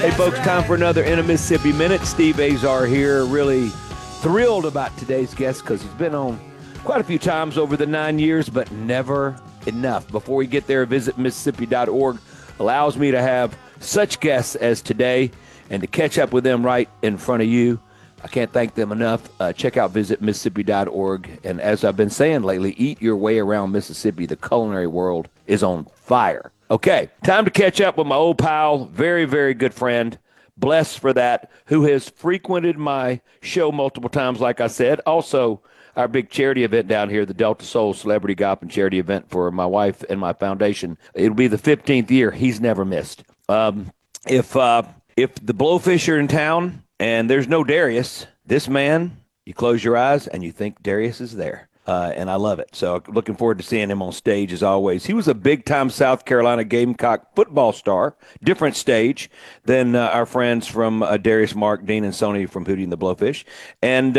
Hey, folks, time for another In a Mississippi Minute. Steve Azar here. Really thrilled about today's guest because he's been on quite a few times over the 9 years, but never enough. Before we get there, visit Mississippi.org allows me to have such guests as today and to catch up with them right in front of you. I can't thank them enough. Check out visit Mississippi.org. And as I've been saying lately, eat your way around Mississippi. The culinary world is on fire. Okay, time to catch up with my old pal, very, very good friend, blessed for that, who has frequented my show multiple times, like I said. Also, our big charity event down here, the Delta Soul Celebrity Golf and Charity event for my wife and my foundation. It'll be the 15th year. He's never missed. If the Blowfish are in town and there's no Darius, this man, you close your eyes and you think Darius is there. And I love it. So looking forward to seeing him on stage as always. He was a big-time South Carolina Gamecock football star, different stage than our friends from Darius, Mark, Dean, and Sony from Hootie and the Blowfish. And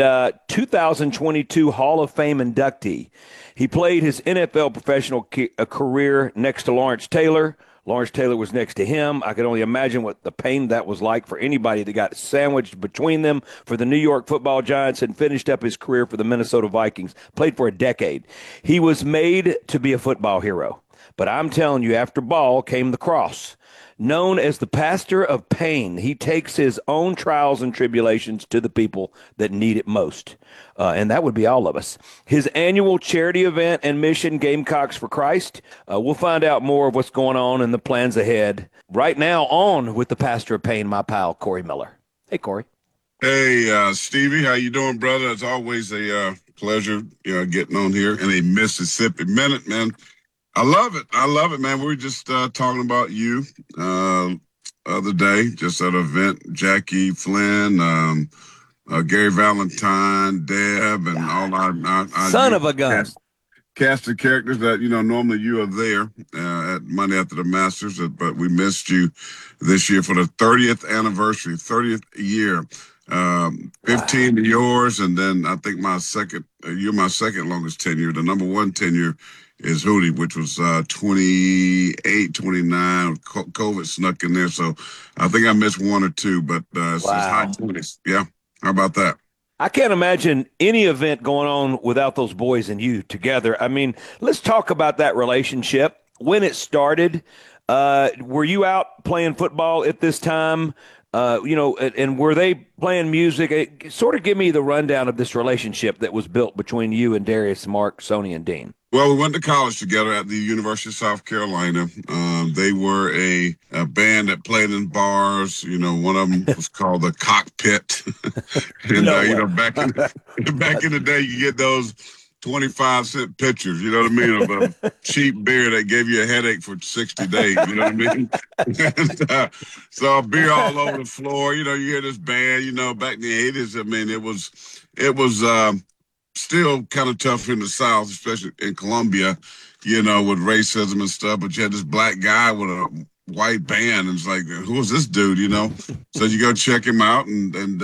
2022 Hall of Fame inductee. He played his NFL professional career next to Lawrence Taylor. Lawrence Taylor was next to him. I could only imagine what the pain that was like for anybody that got sandwiched between them for the New York Football Giants and finished up his career for the Minnesota Vikings. Played for a decade. He was made to be a football hero. But I'm telling you, after ball came the cross. Known as the pastor of pain, he takes his own trials and tribulations to the people that need it most. And that would be all of us. His annual charity event and mission, Gamecocks for Christ. We'll find out more of what's going on and the plans ahead. Right now, on with the pastor of pain, my pal, Corey Miller. Hey, Corey. Hey, Stevie, how you doing, brother? It's always a pleasure getting on here in a Mississippi Minute, man. I love it, man. We were just talking about you other day, just at an event. Jackie Flynn, Gary Valentine, Deb, and all our son of a gun. Cast of characters that, normally you are there at Monday After the Masters, but we missed you this year for the 30th anniversary, 30th year. 15 to yours, and then I think you're my second longest tenure. The number one tenure is Hootie, which was 28, 29. COVID snuck in there, so I think I missed one or two, but it's high 20s. Yeah, how about that? I can't imagine any event going on without those boys and you together. I mean, let's talk about that relationship. When it started, were you out playing football at this time? And were they playing music? Sort of give me the rundown of this relationship that was built between you and Darius, Mark, Sony, and Dean. Well, we went to college together at the University of South Carolina. They were a band that played in bars. One of them was called the Cockpit. And, back in the day, you get those 25-cent pictures, you know what I mean, of a cheap beer that gave you a headache for 60 days, you know what I mean? And, so beer all over the floor, you hear this band, back in the 80s, I mean, it was still kind of tough in the South, especially in Columbia, with racism and stuff, but you had this black guy with a white band, and it's like, who is this dude, So you go check him out, and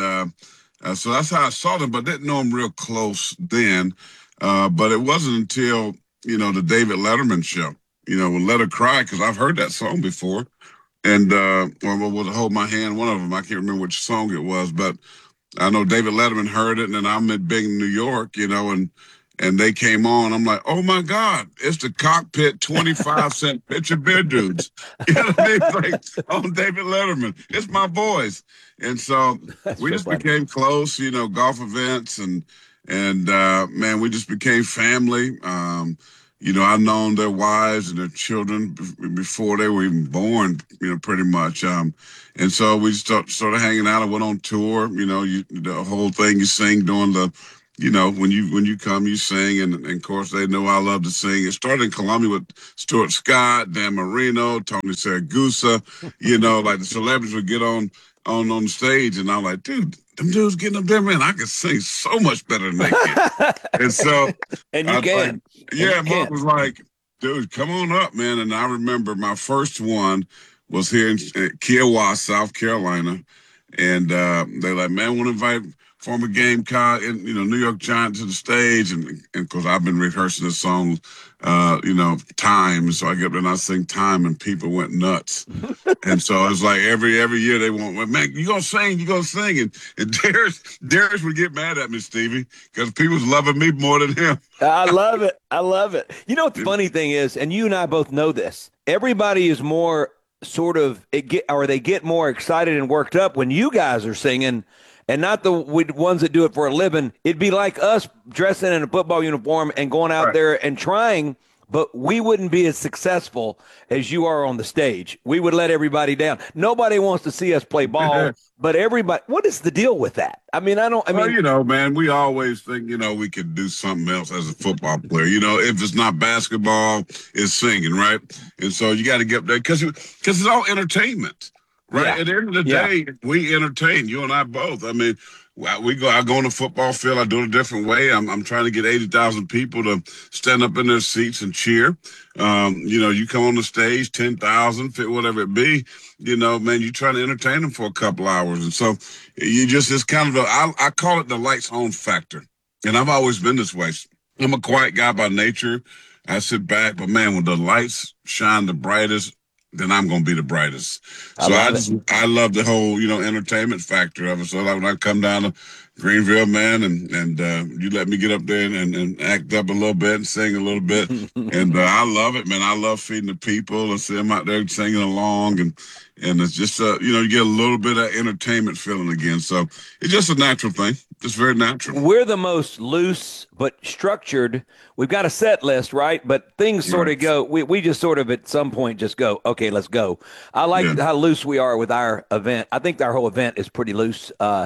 so that's how I saw them, but didn't know him real close then. But it wasn't until, the David Letterman show, with Let Her Cry, because I've heard that song before. And, or was Hold My Hand, one of them, I can't remember which song it was, but I know David Letterman heard it, and then I'm in big New York, and they came on. I'm like, oh my God, it's the Cockpit 25-cent picture beer dudes. You know what I mean? Like, on David Letterman. It's my boys. And so we just became close, golf events, and man, we just became family. I've known their wives and their children before they were even born, pretty much. And so we started hanging out. I went on tour, the whole thing you sing during the, when you come, you sing. And of course, they know I love to sing. It started in Columbia with Stuart Scott, Dan Marino, Tony Saragusa, like the celebrities would get on stage. And I'm like, dude, them dudes getting up there, man, I can sing so much better than they can. And so, and you can. Mark was like, dude, come on up, man. And I remember my first one was here in Kiowa, South Carolina. And they're like, man, want to invite former Gamecock and, New York Giant to the stage. And of course, I've been rehearsing this song, time. So I get up and I sing time and people went nuts. And so it's like every year they want, well, man, you gonna sing. And Darius would get mad at me, Stevie, because people's loving me more than him. I love it. I love it. You know what the funny thing is, and you and I both know this. Everybody is more sort of they get more excited and worked up when you guys are singing, and not the ones that do it for a living. It'd be like us dressing in a football uniform and going out there and trying, but we wouldn't be as successful as you are on the stage. We would let everybody down. Nobody wants to see us play ball, but everybody. What is the deal with that? I mean, man, we always think, we could do something else as a football player. If it's not basketball, it's singing, right? And so you got to get there because it's all entertainment, right? Yeah. At the end of the day, we entertain, you and I both. I mean, I go on the football field. I do it a different way. I'm trying to get 80,000 people to stand up in their seats and cheer. You come on the stage, 10,000, whatever it be. Man, you try to entertain them for a couple hours, and so it's kind of I call it the lights on factor. And I've always been this way. I'm a quiet guy by nature. I sit back, but man, when the lights shine the brightest, then I'm going to be the brightest. So I love the whole, entertainment factor of it. So when I come down to Greenville, man, and you let me get up there and act up a little bit and sing a little bit. And I love it, man. I love feeding the people and see them out there singing along. And it's just, you get a little bit of entertainment feeling again. So it's just a natural thing. It's very natural. We're the most loose but structured. We've got a set list, right? But things sort of go. We just sort of at some point just go, okay, let's go. I like how loose we are with our event. I think our whole event is pretty loose and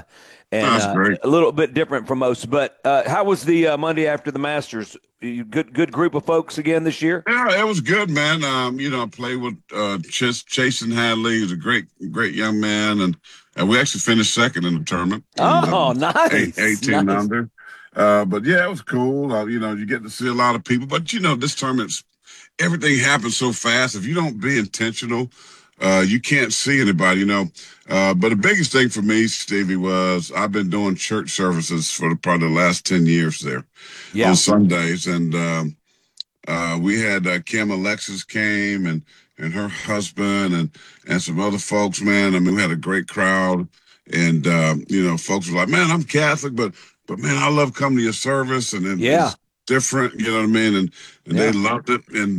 a little bit different from most. But how was the Monday after the Masters? Good group of folks again this year? Yeah, it was good, man. I played with Chasen Hadley. He's a great young man, and we actually finished second in the tournament. Nice. 18 under. But yeah, it was cool. You get to see a lot of people. But this tournament's everything happens so fast. If you don't be intentional, you can't see anybody. But the biggest thing for me, Stevie, was I've been doing church services for probably the last 10 years there on Sundays, and we had Kim Alexis came and her husband and some other folks, man. I mean, we had a great crowd, and folks were like, man, I'm Catholic, but man, I love coming to your service, and it's different, you know what I mean? And they loved it, and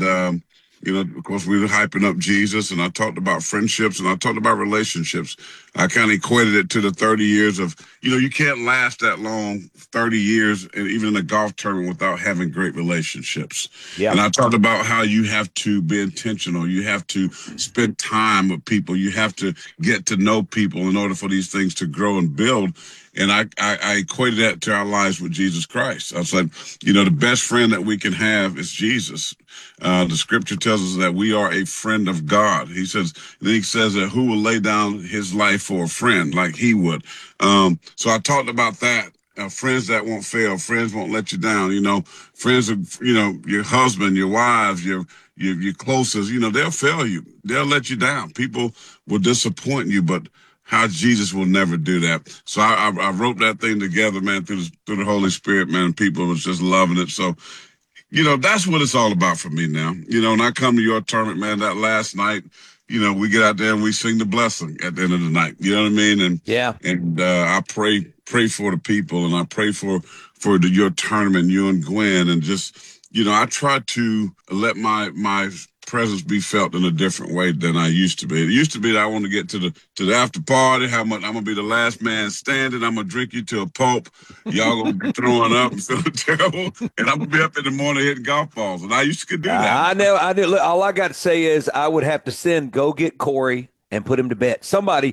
of course, we were hyping up Jesus, and I talked about friendships, and I talked about relationships. I kind of equated it to the 30 years of, you can't last that long, 30 years, and even in a golf tournament without having great relationships. Yeah. And I talked about how you have to be intentional. You have to spend time with people. You have to get to know people in order for these things to grow and build. And I equated that to our lives with Jesus Christ. I was like, the best friend that we can have is Jesus. The scripture tells us that we are a friend of God. He says that who will lay down his life for a friend like he would. So I talked about that. Friends that won't fail, friends won't let you down. Friends of, your husband, your wives, your closest, they'll fail you. They'll let you down. People will disappoint you, but how Jesus will never do that. So I wrote that thing together, man, through the Holy Spirit, man. People was just loving it. So, that's what it's all about for me now. And I come to your tournament, man, that last night, we get out there and we sing the blessing at the end of the night. You know what I mean? And I pray for the people, and I pray for your tournament, you and Gwen, and just, I try to let my presence be felt in a different way than I used to be. It used to be that I want to get to the after party, how much I'm gonna be the last man standing, I'm gonna drink you to a pulp, y'all gonna be throwing up and feeling terrible, and I'm gonna be up in the morning hitting golf balls. And I used to do that. I know. Look, all I got to say is I would have to go get Corey and put him to bed. Somebody,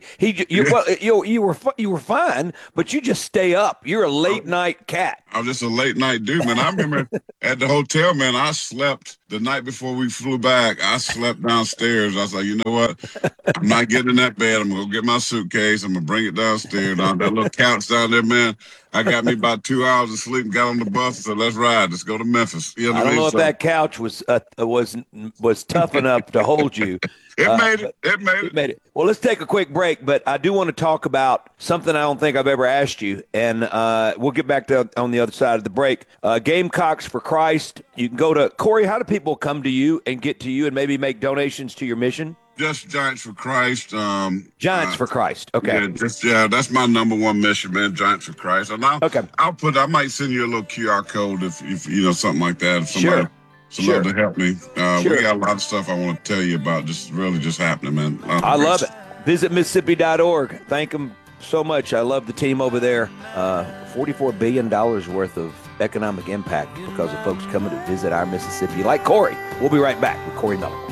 you were fine, but you just stay up. You're a late night cat. I'm just a late night dude, man. I remember at the hotel, man, I slept the night before we flew back. I slept downstairs. I was like, you know what? I'm not getting in that bed. I'm going to go get my suitcase. I'm going to bring it downstairs. That little couch down there, man. I got me about 2 hours of sleep and got on the bus. So let's ride. Let's go to Memphis. I don't know if that couch was tough enough to hold you. It made it. It made It made it. Well, let's take a quick break, but I do want to talk about something I don't think I've ever asked you, and we'll get back to on the other side of the break. Gamecocks for Christ. You can go to Corey. How do people come to you and get to you and maybe make donations to your mission? Just Giants for Christ. Giants for Christ. Okay. Yeah, that's my number one mission, man. Giants for Christ. And I might send you a little QR code if you know something like that. If somebody love to help me. We got a lot of stuff I want to tell you about. Just happening, man. I love it. Visit Mississippi.org. Thank them so much. I love the team over there. $44 billion worth of economic impact because of folks coming to visit our Mississippi, like Corey. We'll be right back with Corey Miller.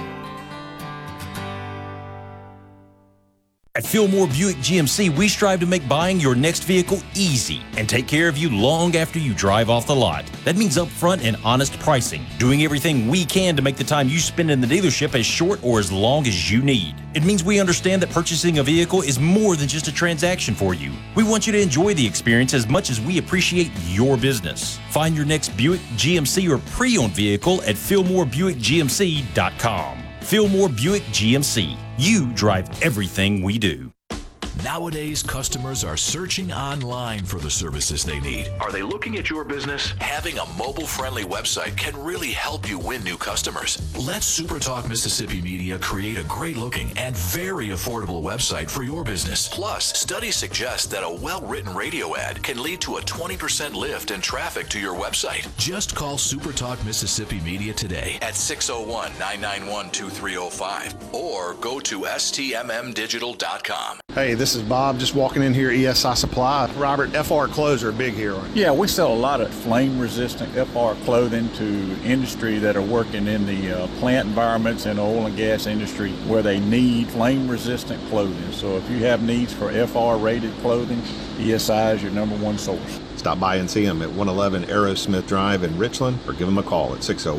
At Fillmore Buick GMC, we strive to make buying your next vehicle easy and take care of you long after you drive off the lot. That means upfront and honest pricing, doing everything we can to make the time you spend in the dealership as short or as long as you need. It means we understand that purchasing a vehicle is more than just a transaction for you. We want you to enjoy the experience as much as we appreciate your business. Find your next Buick, GMC, or pre-owned vehicle at FillmoreBuickGMC.com. Fillmore Buick GMC. You drive everything we do. Nowadays, customers are searching online for the services they need. Are they looking at your business? Having a mobile-friendly website can really help you win new customers. Let SuperTalk Mississippi Media create a great-looking and very affordable website for your business. Plus, studies suggest that a well-written radio ad can lead to a 20% lift in traffic to your website. Just call SuperTalk Mississippi Media today at 601-991-2305 or go to stmmdigital.com. Hey, this is Bob, just walking in here, ESI Supply. Robert, FR Clothes are big here. Yeah, we sell a lot of flame-resistant FR clothing to industry that are working in the plant environments and oil and gas industry where they need flame-resistant clothing. So if you have needs for FR-rated clothing, ESI is your number one source. Stop by and see them at 111 Aerosmith Drive in Richland or give them a call at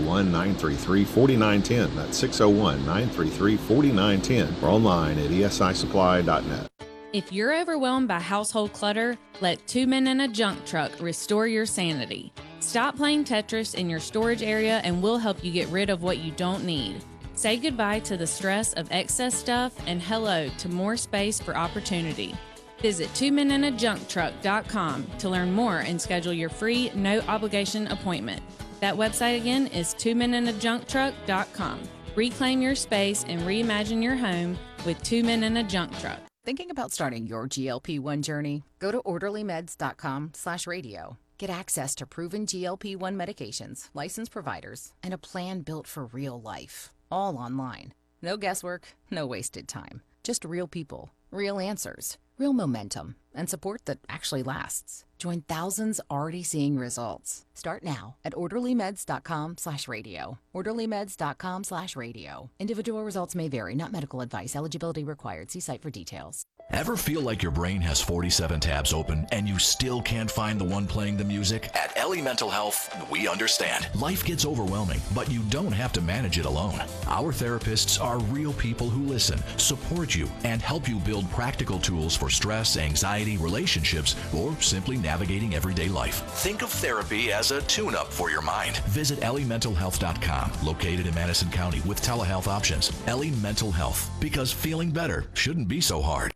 601-933-4910. That's 601-933-4910 or online at esisupply.net. If you're overwhelmed by household clutter, let 2 Men in a Junk Truck restore your sanity. Stop playing Tetris in your storage area and we'll help you get rid of what you don't need. Say goodbye to the stress of excess stuff and hello to more space for opportunity. Visit 2meninajuncktruck.com to learn more and schedule your free, no-obligation appointment. That website again is 2meninajuncktruck.com. Reclaim your space and reimagine your home with 2 Men in a Junk Truck. Thinking about starting your GLP-1 journey? Go to orderlymeds.com/radio. Get access to proven GLP-1 medications, licensed providers, and a plan built for real life. All online. No guesswork, no wasted time. Just real people, real answers, real momentum, and support that actually lasts. Join thousands already seeing results. Start now at orderlymeds.com/radio. orderlymeds.com/radio. Individual results may vary, not medical advice. Eligibility required. See site for details. Ever feel like your brain has 47 tabs open and you still can't find the one playing the music? At Ellie Mental Health, we understand. Life gets overwhelming, but you don't have to manage it alone. Our therapists are real people who listen, support you, and help you build practical tools for stress, anxiety, relationships, or simply navigating everyday life. Think of therapy as a tune-up for your mind. Visit EllieMentalHealth.com, located in Madison County with telehealth options. Ellie Mental Health, because feeling better shouldn't be so hard.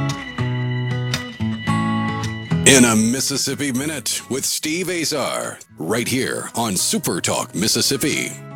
In a Mississippi Minute with Steve Azar, right here on Super Talk Mississippi.